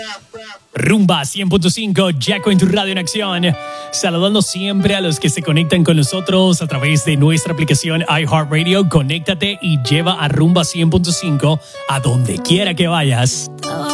Rumba 100.5, Jaco en tu radio en acción. Saludando siempre a los que se conectan con nosotros a través de nuestra aplicación iHeartRadio. Conéctate y lleva a Rumba 100.5 a donde quiera que vayas.